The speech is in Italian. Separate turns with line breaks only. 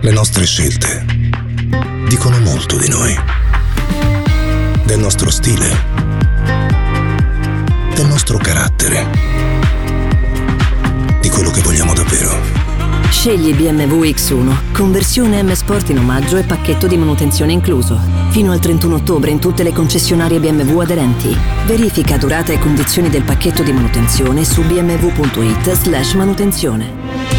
Le nostre scelte dicono molto di noi, del nostro stile, del nostro carattere, di quello che vogliamo davvero.
Scegli BMW X1, conversione M Sport in omaggio e pacchetto di manutenzione incluso. Fino al 31 ottobre in tutte le concessionarie BMW aderenti. Verifica durata e condizioni del pacchetto di manutenzione su bmw.it/manutenzione.